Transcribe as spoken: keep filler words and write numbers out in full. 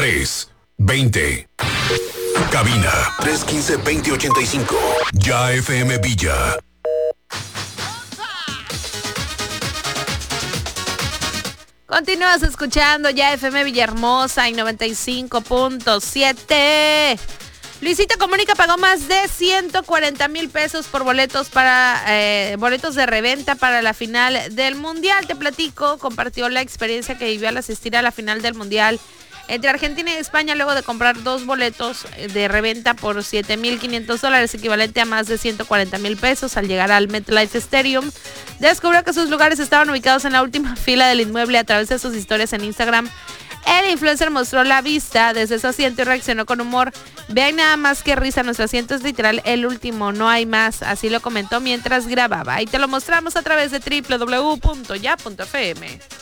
tres veinte. Cabina tres quince, veinte ochenta y cinco. Ya F M Villa. Continúas escuchando Ya F M Villahermosa en noventa y cinco punto siete. Luisito Comunica pagó más de ciento cuarenta mil pesos por boletos para eh, boletos de reventa para la final del Mundial. Te platico, compartió la experiencia que vivió al asistir a la final del Mundial entre Argentina y España luego de comprar dos boletos de reventa por siete mil quinientos dólares, equivalente a más de ciento cuarenta mil pesos. Al llegar al MetLife Stadium, descubrió que sus lugares estaban ubicados en la última fila del inmueble. A través de sus historias en Instagram, el influencer mostró la vista desde su asiento y reaccionó con humor. Vean nada más que risa, nuestro asiento es literal el último, no hay más. Así lo comentó mientras grababa. Y te lo mostramos a través de doble u doble u doble u punto ya punto f m.